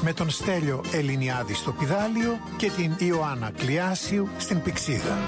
με τον Στέλιο Ελληνιάδη στο Πηδάλιο και την Ιωάννα Κλιάσιου στην Πυξίδα.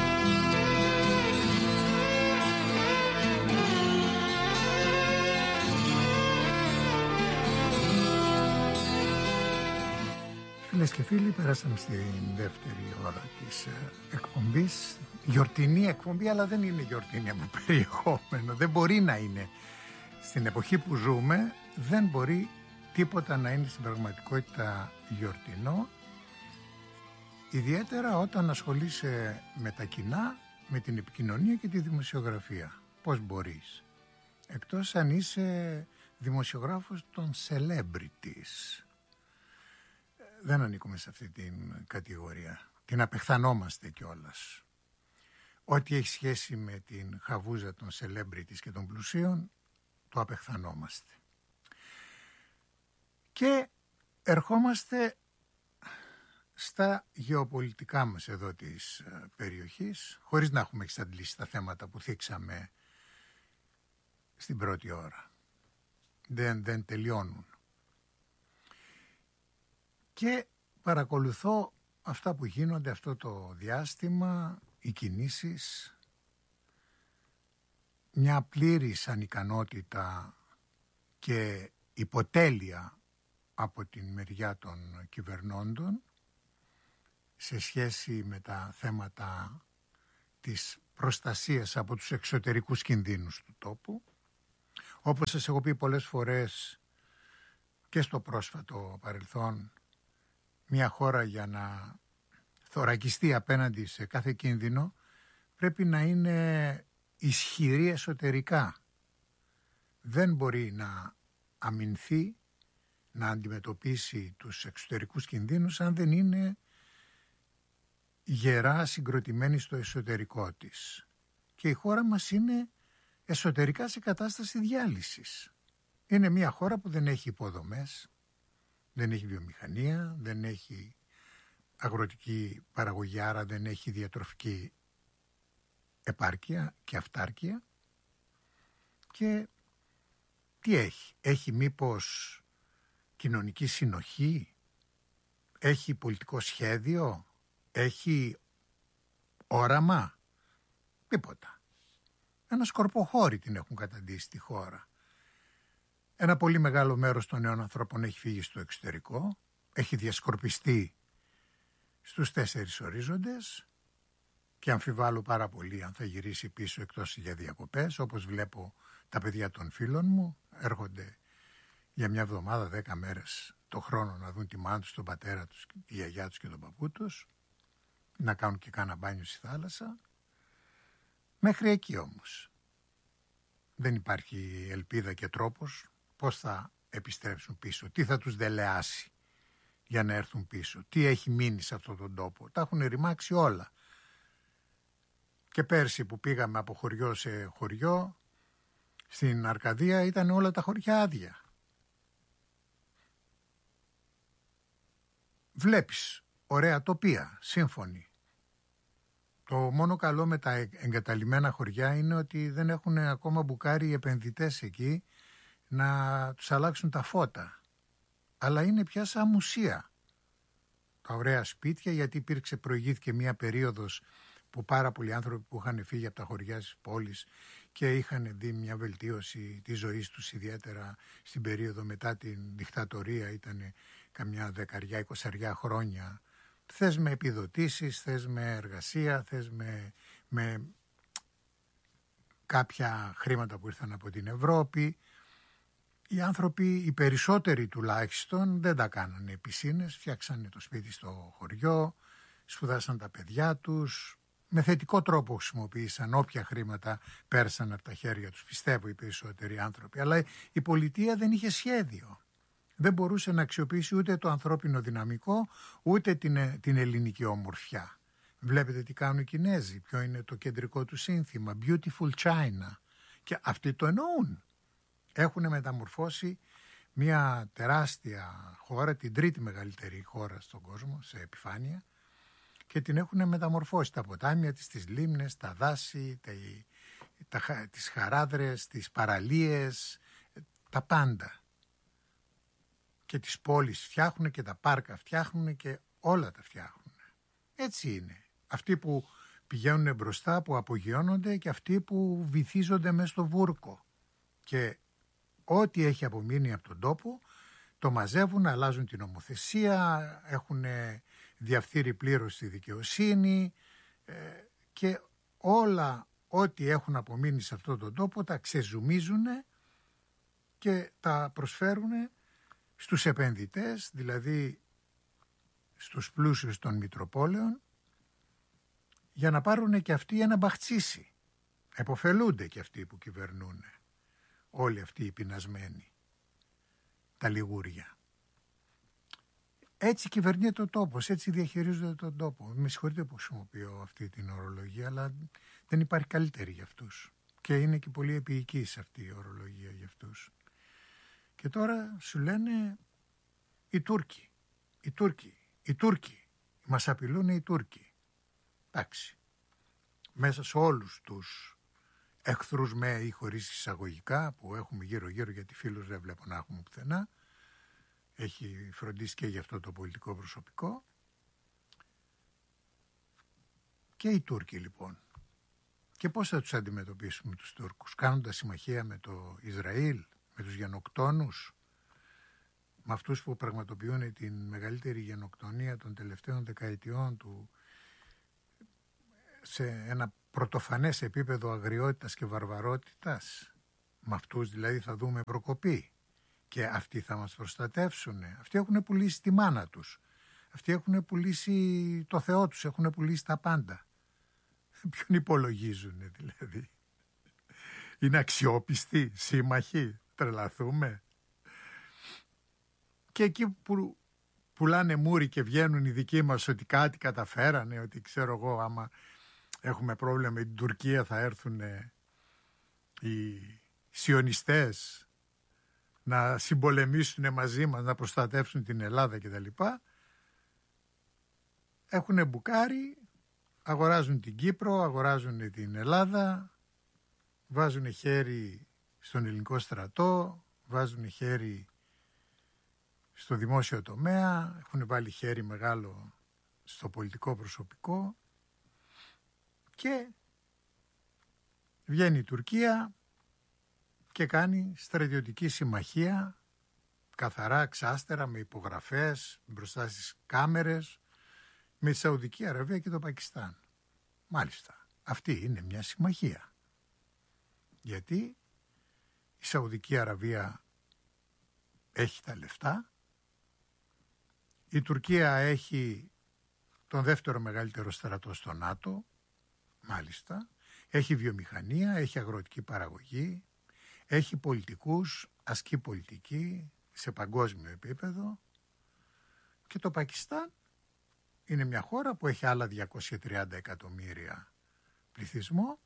Φίλες και φίλοι, περάσαμε στη δεύτερη ώρα της εκπομπής. Γιορτινή εκπομπή, αλλά δεν είναι γιορτινή από περιεχόμενο. Δεν μπορεί να είναι. Στην εποχή που ζούμε δεν μπορεί τίποτα να είναι στην πραγματικότητα γιορτινό. Ιδιαίτερα όταν ασχολείσαι με τα κοινά, με την επικοινωνία και τη δημοσιογραφία. Πώς μπορείς? Εκτός αν είσαι δημοσιογράφος των celebrities. Δεν ανήκουμε σε αυτή την κατηγορία. Την απεχθανόμαστε κιόλας. Ό,τι έχει σχέση με την χαβούζα των celebrities και των πλουσίων, το απεχθανόμαστε. Και ερχόμαστε στα γεωπολιτικά μας εδώ της περιοχής, χωρίς να έχουμε εξαντλήσει τα θέματα που θίξαμε στην πρώτη ώρα. Δεν τελειώνουν. Και παρακολουθώ αυτά που γίνονται αυτό το διάστημα, οι κινήσεις, μια πλήρης ανικανότητα και υποτέλεια από την μεριά των κυβερνώντων σε σχέση με τα θέματα της προστασίας από τους εξωτερικούς κινδύνους του τόπου. Όπως σας έχω πει πολλές φορές και στο πρόσφατο παρελθόν, μια χώρα για να θωρακιστεί απέναντι σε κάθε κίνδυνο πρέπει να είναι ισχυρή εσωτερικά. Δεν μπορεί να αμυνθεί, να αντιμετωπίσει τους εξωτερικούς κινδύνους αν δεν είναι γερά συγκροτημένη στο εσωτερικό της. Και η χώρα μας είναι εσωτερικά σε κατάσταση διάλυσης. Είναι μια χώρα που δεν έχει υποδομές, δεν έχει βιομηχανία, δεν έχει αγροτική παραγωγή, άρα δεν έχει διατροφική επάρκεια και αυτάρκεια. Και τι έχει? Έχει μήπως κοινωνική συνοχή? Έχει πολιτικό σχέδιο? Έχει όραμα? Τίποτα. Ένα σκορποχώρι την έχουν καταντήσει τη χώρα. Ένα πολύ μεγάλο μέρος των νέων ανθρώπων έχει φύγει στο εξωτερικό, έχει διασκορπιστεί στους 4 ορίζοντες και αμφιβάλλω πάρα πολύ αν θα γυρίσει πίσω εκτός για διακοπές. Όπως βλέπω τα παιδιά των φίλων μου έρχονται για μια εβδομάδα, 10 μέρες το χρόνο να δουν τη μάνα τους, τον πατέρα τους, τη γιαγιά τους και τον παππού τους, να κάνουν και κάνα μπάνιο στη θάλασσα. Μέχρι εκεί όμως δεν υπάρχει ελπίδα και τρόπος. Πώς θα επιστρέψουν πίσω? Τι θα τους δελεάσει για να έρθουν πίσω? Τι έχει μείνει σε αυτόν τον τόπο? Τα έχουν ρημάξει όλα. Και πέρσι που πήγαμε από χωριό σε χωριό, στην Αρκαδία ήταν όλα τα χωριά άδεια. Βλέπεις ωραία τοπία, σύμφωνη. Το μόνο καλό με τα εγκαταλειμμένα χωριά είναι ότι δεν έχουν ακόμα μπουκάρει οι επενδυτές εκεί να τους αλλάξουν τα φώτα. Αλλά είναι πια σαν μουσεία τα ωραία σπίτια, γιατί προηγήθηκε μια περίοδος που πάρα πολλοί άνθρωποι που είχαν φύγει από τα χωριά της πόλης και είχαν δει μια βελτίωση της ζωής τους, ιδιαίτερα στην περίοδο μετά την δικτατορία, ήταν καμιά 10-20 χρόνια. Θες με επιδοτήσεις, θες με εργασία, θες με κάποια χρήματα που ήρθαν από την Ευρώπη. Οι άνθρωποι, οι περισσότεροι τουλάχιστον, δεν τα κάνανε πισίνες, φτιάξανε το σπίτι στο χωριό, σπουδάσαν τα παιδιά τους, με θετικό τρόπο χρησιμοποίησαν όποια χρήματα πέρασαν από τα χέρια τους, πιστεύω οι περισσότεροι άνθρωποι. Αλλά η πολιτεία δεν είχε σχέδιο. Δεν μπορούσε να αξιοποιήσει ούτε το ανθρώπινο δυναμικό, ούτε την ελληνική ομορφιά. Βλέπετε τι κάνουν οι Κινέζοι, ποιο είναι το κεντρικό του σύνθημα, Beautiful China. Και αυτοί το εννοούν. Έχουν μεταμορφώσει μια τεράστια χώρα, την 3η μεγαλύτερη χώρα στον κόσμο σε επιφάνεια, και την έχουν μεταμορφώσει, τα ποτάμια της, τις λίμνες, τα δάση, τις χαράδρες, τις παραλίες, τα πάντα. και τις πόλεις φτιάχνουν και τα πάρκα φτιάχνουν και όλα τα φτιάχνουν. Έτσι είναι. Αυτοί που πηγαίνουν μπροστά, που απογειώνονται και αυτοί που βυθίζονται μέσα στο βούρκο. Και ό,τι έχει απομείνει από τον τόπο το μαζεύουν, αλλάζουν την νομοθεσία, έχουν διαφθείρει πλήρως τη δικαιοσύνη και όλα ό,τι έχουν απομείνει σε αυτόν τον τόπο τα ξεζουμίζουν και τα προσφέρουν στους επενδυτές, δηλαδή στους πλούσιους των Μητροπόλεων, για να πάρουν και αυτοί ένα μπαχτσίσι. Εποφελούνται και αυτοί που κυβερνούν, όλοι αυτοί οι πεινασμένοι, τα λιγούρια. Έτσι κυβερνείται ο τόπος, έτσι διαχειρίζονται τον τόπο. Με συγχωρείτε που χρησιμοποιώ αυτή την ορολογία, αλλά δεν υπάρχει καλύτερη για αυτούς. Και είναι και πολύ επίοικης αυτή η ορολογία για αυτούς. Και τώρα σου λένε οι Τούρκοι, μας απειλούν οι Τούρκοι. Εντάξει, μέσα σε όλους τους εχθρούς με ή χωρίς εισαγωγικά που έχουμε γύρω-γύρω, γιατί φίλους δεν βλέπω να έχουμε πουθενά, έχει φροντίσει και γι' αυτό το πολιτικό προσωπικό. Και οι Τούρκοι λοιπόν. Και πώς θα τους αντιμετωπίσουμε τους Τούρκους? Κάνοντας συμμαχία με το Ισραήλ, με τους γενοκτόνους, με αυτούς που πραγματοποιούν την μεγαλύτερη γενοκτονία των τελευταίων δεκαετιών του, σε ένα πρωτοφανές επίπεδο αγριότητας και βαρβαρότητας? Με αυτούς δηλαδή θα δούμε προκοπή? Και αυτοί θα μας προστατεύσουν? Αυτοί έχουν πουλήσει τη μάνα τους. Αυτοί έχουν πουλήσει το Θεό τους, έχουν πουλήσει τα πάντα. Ποιον υπολογίζουν δηλαδή? Είναι αξιόπιστοι, σύμμαχοι, τρελαθούμε? Και εκεί που πουλάνε μούρι και βγαίνουν οι δικοί μας ότι κάτι καταφέρανε, ότι ξέρω εγώ άμα έχουμε πρόβλημα με την Τουρκία θα έρθουν οι σιωνιστές να συμπολεμήσουν μαζί μας, να προστατεύσουν την Ελλάδα κτλ. Έχουν μπουκάρει, αγοράζουν την Κύπρο, αγοράζουν την Ελλάδα, βάζουν χέρι στον ελληνικό στρατό, βάζουν χέρι στο δημόσιο τομέα, έχουν βάλει χέρι μεγάλο στο πολιτικό προσωπικό και βγαίνει η Τουρκία και κάνει στρατιωτική συμμαχία, καθαρά, ξάστερα, με υπογραφές, μπροστά στις κάμερες, με τη Σαουδική Αραβία και το Πακιστάν. Μάλιστα, αυτή είναι μια συμμαχία. Γιατί η Σαουδική Αραβία έχει τα λεφτά, η Τουρκία έχει τον δεύτερο μεγαλύτερο στρατό στο ΝΑΤΟ, μάλιστα, έχει βιομηχανία, έχει αγροτική παραγωγή, έχει πολιτικούς, ασκεί πολιτική σε παγκόσμιο επίπεδο, και το Πακιστάν είναι μια χώρα που έχει άλλα 230 εκατομμύρια πληθυσμό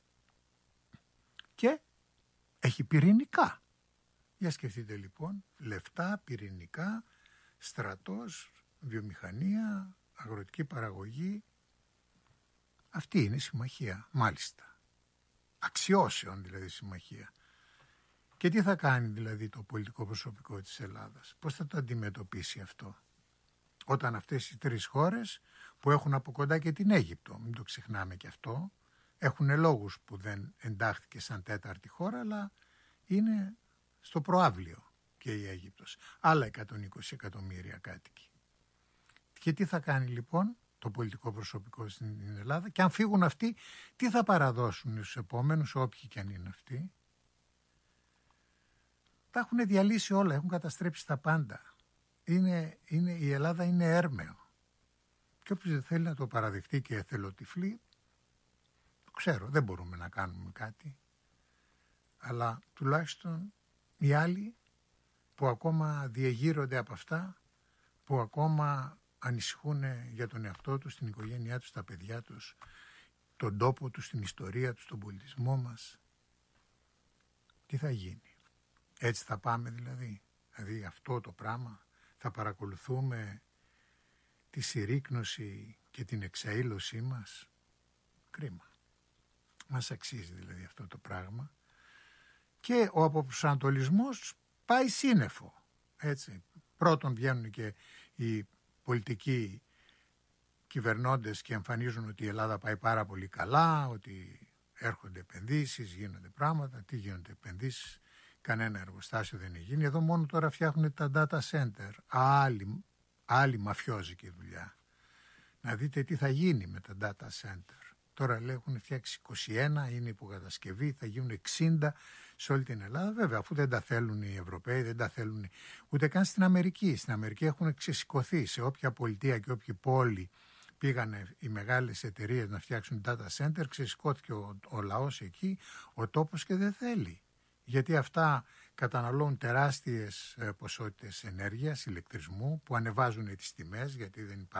και έχει πυρηνικά. Για σκεφτείτε λοιπόν, λεφτά, πυρηνικά, στρατός, βιομηχανία, αγροτική παραγωγή. Αυτή είναι η συμμαχία, μάλιστα. Αξιώσεων δηλαδή συμμαχία. Και τι θα κάνει δηλαδή το πολιτικό προσωπικό της Ελλάδας? Πώς θα το αντιμετωπίσει αυτό? Όταν αυτές οι τρεις χώρες που έχουν από κοντά και την Αίγυπτο, μην το ξεχνάμε και αυτό, έχουν λόγους που δεν εντάχθηκε σαν τέταρτη χώρα, αλλά είναι στο προαύλιο και η Αίγυπτος. Άλλα 120 εκατομμύρια κάτοικοι. Και τι θα κάνει λοιπόν το πολιτικό προσωπικό στην Ελλάδα? Και αν φύγουν αυτοί, τι θα παραδώσουν στους επόμενους, όποιοι και αν είναι αυτοί? Τα έχουν διαλύσει όλα, έχουν καταστρέψει τα πάντα. Η Ελλάδα είναι έρμεο. Και όποιος δεν θέλει να το παραδεχτεί και εθελοτυφλεί, το ξέρω, δεν μπορούμε να κάνουμε κάτι. Αλλά τουλάχιστον οι άλλοι που ακόμα διεγείρονται από αυτά, που ακόμα ανησυχούν για τον εαυτό τους, την οικογένειά τους, τα παιδιά τους, τον τόπο τους, την ιστορία τους, τον πολιτισμό μας, τι θα γίνει? Έτσι θα πάμε δηλαδή? Δηλαδή αυτό το πράγμα θα παρακολουθούμε, τη συρρίκνωση και την εξαήλωσή μας? Κρίμα. Μας αξίζει δηλαδή αυτό το πράγμα. Και ο αποπροσανατολισμός πάει σύννεφο. Έτσι. Πρώτον βγαίνουν και οι πολιτικοί κυβερνώντες και εμφανίζουν ότι η Ελλάδα πάει πάρα πολύ καλά, ότι έρχονται επενδύσεις, γίνονται πράγματα. Τι γίνονται επενδύσεις? Κανένα εργοστάσιο δεν έχει γίνει. Εδώ μόνο τώρα φτιάχνουν τα data center. Άλλη μαφιόζικη δουλειά. Να δείτε τι θα γίνει με τα data center. Τώρα λέει έχουν φτιάξει 21, είναι υποκατασκευή, θα γίνουν 60 σε όλη την Ελλάδα. Βέβαια, αφού δεν τα θέλουν οι Ευρωπαίοι, δεν τα θέλουν ούτε καν στην Αμερική. Στην Αμερική έχουν ξεσηκωθεί σε όποια πολιτεία και όποια πόλη πήγανε οι μεγάλες εταιρείες να φτιάξουν data center, ξεσηκώθηκε ο λαός εκεί, ο τόπος και δεν θέλει. Γιατί αυτά καταναλώνουν τεράστιες ποσότητες ενέργειας, ηλεκτρισμού, που ανεβάζουν τις τιμές, γιατί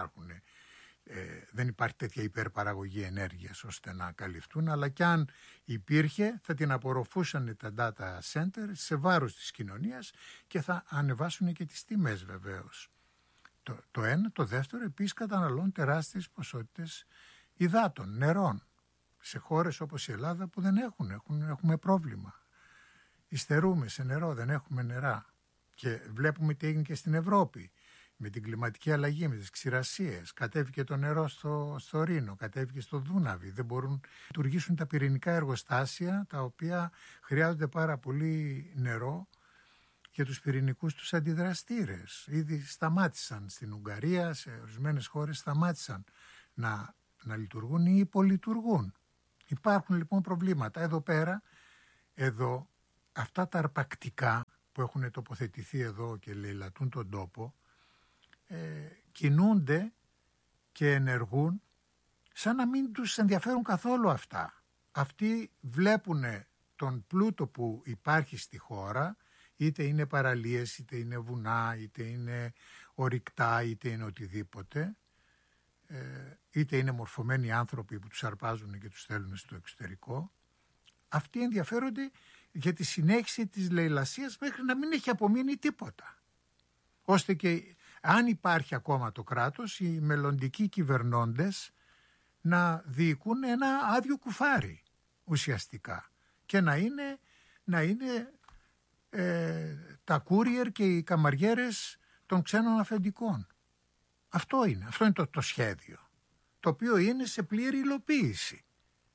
δεν υπάρχει τέτοια υπερπαραγωγή ενέργειας ώστε να καλυφθούν, αλλά κι αν υπήρχε θα την απορροφούσαν τα data center σε βάρος της κοινωνίας και θα ανεβάσουν και τις τιμές βεβαίως. Το ένα. Το δεύτερο, επίσης καταναλώνουν τεράστιες ποσότητες υδάτων, νερών, σε χώρες όπως η Ελλάδα που δεν έχουμε πρόβλημα. Υστερούμε σε νερό, δεν έχουμε νερά. Και βλέπουμε τι έγινε και στην Ευρώπη. Με την κλιματική αλλαγή, με τις ξηρασίες, κατέβηκε το νερό στο Ρήνο, κατέβηκε στο Δούναβι. Δεν μπορούν να λειτουργήσουν τα πυρηνικά εργοστάσια, τα οποία χρειάζονται πάρα πολύ νερό για τους πυρηνικούς τους αντιδραστήρες. Ήδη σταμάτησαν στην Ουγγαρία, σε ορισμένες χώρες σταμάτησαν να λειτουργούν ή υπολειτουργούν. Υπάρχουν λοιπόν προβλήματα. Εδώ πέρα, αυτά τα αρπακτικά που έχουν τοποθετηθεί εδώ και λαιλατούν τον τόπο, κινούνται και ενεργούν σαν να μην τους ενδιαφέρουν καθόλου αυτά. Αυτοί βλέπουν τον πλούτο που υπάρχει στη χώρα, είτε είναι παραλίες, είτε είναι βουνά, είτε είναι ορυκτά, είτε είναι οτιδήποτε, είτε είναι μορφωμένοι άνθρωποι που τους αρπάζουν και τους στέλνουν στο εξωτερικό. Αυτοί ενδιαφέρονται για τη συνέχιση της λαιλασίας μέχρι να μην έχει απομείνει τίποτα. Ώστε και αν υπάρχει ακόμα το κράτος, οι μελλοντικοί κυβερνώντες να διοικούν ένα άδειο κουφάρι ουσιαστικά και να είναι τα courier και οι καμαριέρες των ξένων αφεντικών. Αυτό είναι το σχέδιο, το οποίο είναι σε πλήρη υλοποίηση.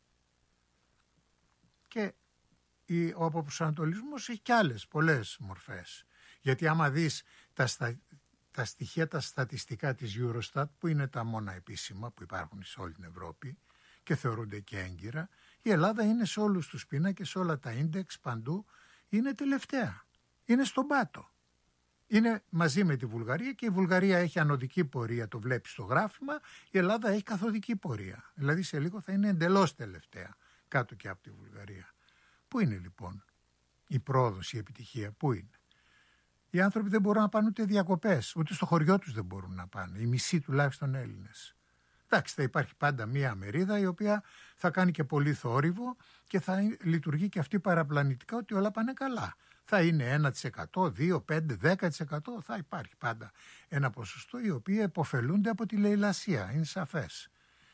Και ο αποπροσανατολισμός έχει κι άλλες πολλές μορφές. Γιατί άμα δεις τα στοιχεία, τα στατιστικά της Eurostat, που είναι τα μόνα επίσημα που υπάρχουν σε όλη την Ευρώπη και θεωρούνται και έγκυρα, η Ελλάδα είναι σε όλους τους πίνακες, σε όλα τα ίντεξ, παντού, είναι τελευταία. Είναι στον πάτο. Είναι μαζί με τη Βουλγαρία και η Βουλγαρία έχει ανωδική πορεία, το βλέπεις στο γράφημα, η Ελλάδα έχει καθοδική πορεία. Δηλαδή σε λίγο θα είναι εντελώς τελευταία, κάτω και από τη Βουλγαρία. Πού είναι λοιπόν η πρόοδος, η επιτυχία, πού είναι? Οι άνθρωποι δεν μπορούν να πάνε ούτε διακοπές, ούτε στο χωριό τους δεν μπορούν να πάνε, οι μισοί τουλάχιστον Έλληνες. Εντάξει, θα υπάρχει πάντα μία μερίδα η οποία θα κάνει και πολύ θόρυβο και θα λειτουργεί και αυτή παραπλανητικά ότι όλα πάνε καλά. Θα είναι 1%, 2%, 5%, 10%, θα υπάρχει πάντα ένα ποσοστό οι οποίοι επωφελούνται από τη λαιλασία, είναι σαφές.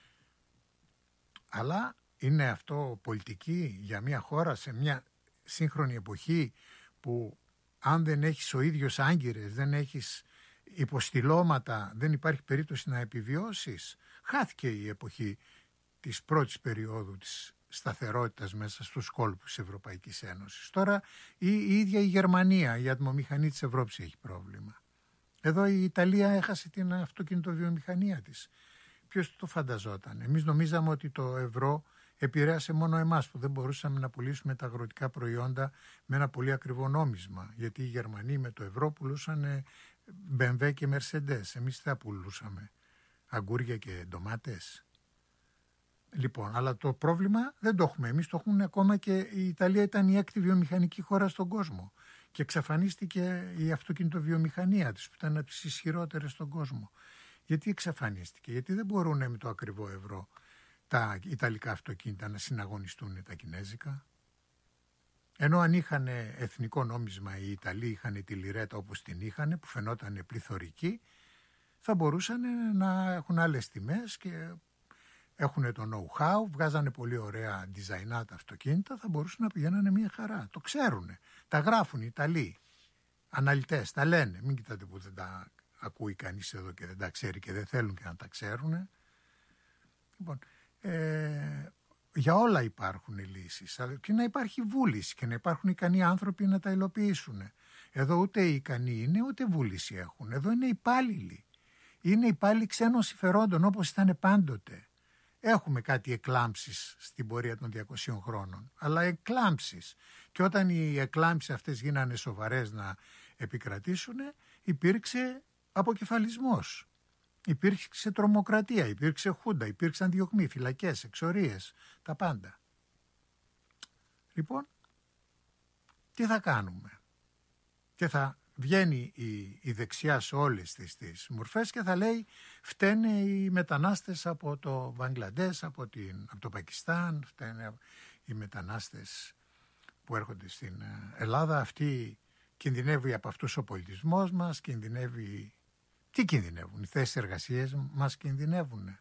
Αλλά είναι αυτό πολιτική για μια χώρα σε μια σύγχρονη εποχή που αν δεν έχεις ο ίδιος άγκυρες, δεν έχεις υποστηλώματα, δεν υπάρχει περίπτωση να επιβιώσεις? Χάθηκε η εποχή της πρώτης περίοδου της σταθερότητας μέσα στους κόλπους της Ευρωπαϊκής Ένωσης. Τώρα η ίδια η Γερμανία, η ατμομηχανή της Ευρώπης έχει πρόβλημα. Εδώ η Ιταλία έχασε την αυτοκινητοβιομηχανία της. Ποιος το φανταζόταν? Εμείς νομίζαμε ότι το ευρώ επηρέασε μόνο εμάς που δεν μπορούσαμε να πουλήσουμε τα αγροτικά προϊόντα με ένα πολύ ακριβό νόμισμα. Γιατί οι Γερμανοί με το ευρώ πουλούσαν BMW και Mercedes. Εμείς θα πουλούσαμε αγκούρια και ντομάτες. Λοιπόν, αλλά το πρόβλημα δεν το έχουμε εμείς, το έχουν ακόμα και η Ιταλία ήταν η έκτη βιομηχανική χώρα στον κόσμο. Και εξαφανίστηκε η αυτοκινητοβιομηχανία της που ήταν από τις ισχυρότερες στον κόσμο. Γιατί εξαφανίστηκε? Γιατί δεν μπορούν με το ακριβό ευρώ τα ιταλικά αυτοκίνητα να συναγωνιστούν τα κινέζικα. Ενώ αν είχαν εθνικό νόμισμα οι Ιταλοί, είχαν τη λιρέτα όπως την είχαν, που φαινόταν πληθωρική, θα μπορούσαν να έχουν άλλες τιμές και έχουν το know-how, βγάζανε πολύ ωραία ντιζαϊνάτα αυτοκίνητα, θα μπορούσαν να πηγαίνανε μια χαρά. Το ξέρουν, τα γράφουν οι Ιταλοί. αναλυτές, τα λένε. Μην κοιτάτε που δεν τα ακούει κανείς εδώ και δεν τα ξέρει και δεν θέλουν και να τα ξέρουν. Λοιπόν, για όλα υπάρχουν λύσεις, αλλά και να υπάρχει βούληση και να υπάρχουν ικανοί άνθρωποι να τα υλοποιήσουν. Εδώ ούτε ικανοί είναι, ούτε βούληση έχουν. Εδώ είναι υπάλληλοι. Είναι υπάλληλοι ξένων συμφερόντων, όπως ήταν πάντοτε. Έχουμε κάτι εκλάμψεις στην πορεία των 200 χρόνων, αλλά εκλάμψεις. Και όταν οι εκλάμψεις αυτές γίνανε σοβαρές να επικρατήσουν, υπήρξε αποκεφαλισμός. Υπήρξε τρομοκρατία, υπήρξε χούντα, υπήρξαν διωγμοί, φυλακές, εξορίες, τα πάντα. Λοιπόν, τι θα κάνουμε? Και θα βγαίνει η δεξιά σε όλες τις μορφές και θα λέει φταίνε οι μετανάστες από το Μπαγκλαντές, από το Πακιστάν, φταίνε οι μετανάστες που έρχονται στην Ελλάδα, αυτή κινδυνεύει από αυτούς ο πολιτισμός μας, κινδυνεύει. Τι κινδυνεύουν? Οι θέσεις εργασίας μας κινδυνεύουν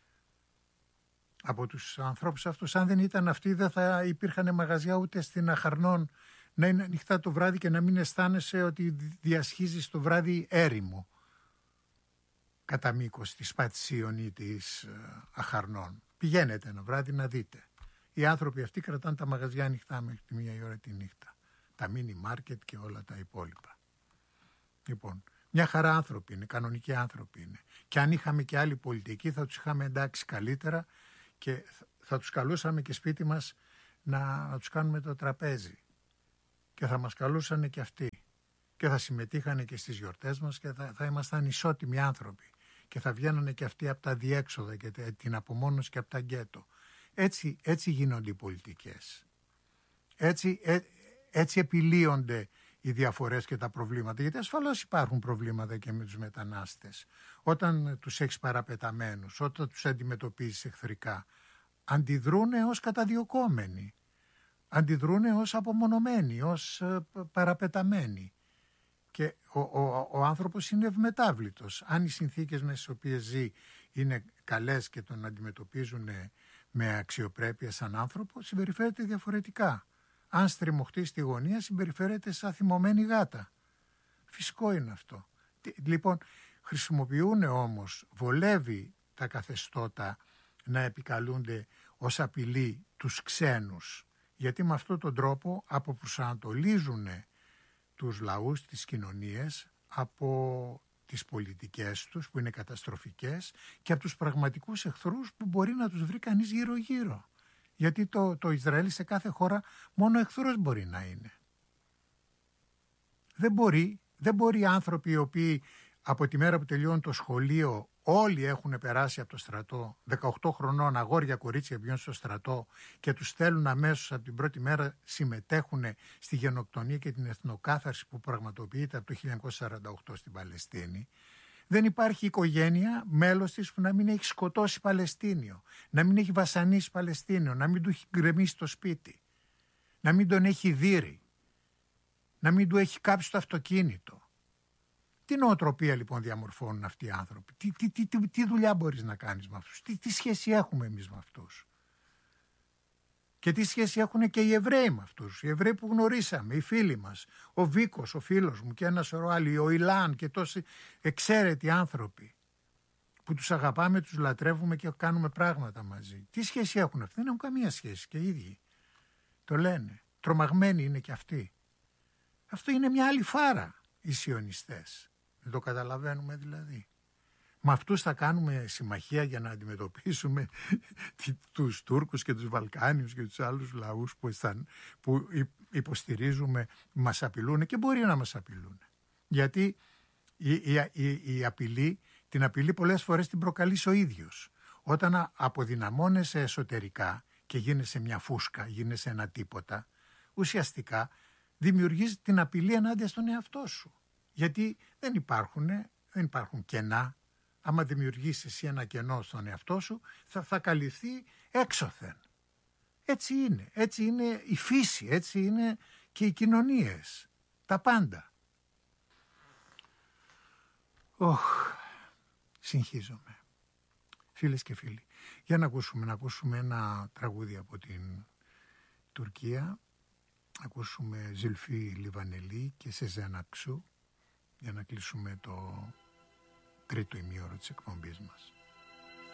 από τους ανθρώπους αυτούς. Αν δεν ήταν αυτοί δεν θα υπήρχαν μαγαζιά ούτε στην Αχαρνών να είναι ανοιχτά το βράδυ και να μην αισθάνεσαι ότι διασχίζεις το βράδυ έρημο κατά μήκος της Πατησίων ή της Αχαρνών. Πηγαίνετε ένα βράδυ να δείτε. Οι άνθρωποι αυτοί κρατάνε τα μαγαζιά ανοιχτά μέχρι τη 1 η ώρα τη νύχτα. Τα μίνι μάρκετ και όλα τα υπόλοιπα. Λοιπόν, μια χαρά άνθρωποι είναι, κανονικοί άνθρωποι είναι. Και αν είχαμε και άλλη πολιτική θα τους είχαμε εντάξει καλύτερα και θα τους καλούσαμε και σπίτι μας να τους κάνουμε το τραπέζι. Και θα μας καλούσαν και αυτοί. Και θα συμμετείχαν και στις γιορτές μας και θα ήμασταν ισότιμοι άνθρωποι. Και θα βγαίνανε και αυτοί από τα διέξοδα και την απομόνωση και από τα γκέτο. Έτσι γίνονται οι πολιτικές. Έτσι επιλύονται οι διαφορές και τα προβλήματα. Γιατί ασφαλώς υπάρχουν προβλήματα και με τους μετανάστες. Όταν τους έχεις παραπεταμένους, όταν τους αντιμετωπίζεις εχθρικά, αντιδρούνε ως καταδιωκόμενοι. Αντιδρούνε ως απομονωμένοι, ως παραπεταμένοι. Και ο άνθρωπος είναι ευμετάβλητος. Αν οι συνθήκες με τις οποίες ζει είναι καλές και τον αντιμετωπίζουν με αξιοπρέπεια σαν άνθρωπο, συμπεριφέρεται διαφορετικά. Αν στριμωχτεί στη γωνία, συμπεριφέρεται σαν θυμωμένη γάτα. Φυσικό είναι αυτό. Λοιπόν, χρησιμοποιούν όμως, βολεύει τα καθεστώτα να επικαλούνται ως απειλή τους ξένους. Γιατί με αυτόν τον τρόπο αποπροσανατολίζουν τους λαούς, τις κοινωνίες από τις πολιτικές τους που είναι καταστροφικές και από τους πραγματικούς εχθρούς που μπορεί να τους βρει κανείς γύρω-γύρω. Γιατί το Ισραήλ σε κάθε χώρα μόνο εχθρός μπορεί να είναι. Δεν μπορεί άνθρωποι οι οποίοι από τη μέρα που τελειώνουν το σχολείο όλοι έχουν περάσει από το στρατό, 18 χρονών αγόρια κορίτσια βγαίνουν στο στρατό και τους στέλνουν αμέσως από την πρώτη μέρα, συμμετέχουν στη γενοκτονία και την εθνοκάθαρση που πραγματοποιείται από το 1948 στην Παλαιστίνη. Δεν υπάρχει οικογένεια, μέλος της, που να μην έχει σκοτώσει Παλαιστίνιο, να μην έχει βασανίσει Παλαιστίνιο, να μην του έχει γκρεμίσει το σπίτι, να μην τον έχει δείρει, να μην του έχει κάψει το αυτοκίνητο. Τι νοοτροπία λοιπόν διαμορφώνουν αυτοί οι άνθρωποι? Τι δουλειά μπορείς να κάνεις με αυτούς? Τι σχέση έχουμε εμείς με αυτούς? Και τι σχέση έχουν και οι Εβραίοι με αυτούς? Οι Εβραίοι που γνωρίσαμε, οι φίλοι μας, ο Βίκος, ο φίλος μου και ένα σωρό άλλοι, ο Ιλάν και τόσοι εξαίρετοι άνθρωποι που τους αγαπάμε, τους λατρεύουμε και κάνουμε πράγματα μαζί. Τι σχέση έχουν αυτοί? Δεν έχουν καμία σχέση και οι ίδιοι. Το λένε. Τρομαγμένοι είναι και αυτοί. Αυτό είναι μια άλλη φάρα οι σιωνιστές. Δεν το καταλαβαίνουμε δηλαδή? Με αυτούς θα κάνουμε συμμαχία για να αντιμετωπίσουμε τους Τούρκους και τους Βαλκάνιους και τους άλλους λαούς που υποστηρίζουμε, μας απειλούν και μπορεί να μας απειλούν. Γιατί την απειλή πολλές φορές την προκαλείς ο ίδιος. Όταν αποδυναμώνεσαι εσωτερικά και γίνεσαι μια φούσκα, γίνεσαι ένα τίποτα, ουσιαστικά δημιουργείς την απειλή ενάντια στον εαυτό σου. Γιατί δεν υπάρχουν κενά. Άμα δημιουργήσεις εσύ ένα κενό στον εαυτό σου, θα καλυφθεί έξωθεν. Έτσι είναι η φύση, έτσι είναι και οι κοινωνίες. Τα πάντα. Συγχύζομαι. Φίλες και φίλοι, για να ακούσουμε ένα τραγούδι από την Τουρκία. ακούσουμε Ζιλφή Λιβανελή και Σεζένα Ξού για να κλείσουμε το τρίτο ημίωρο της εκπομπής μας.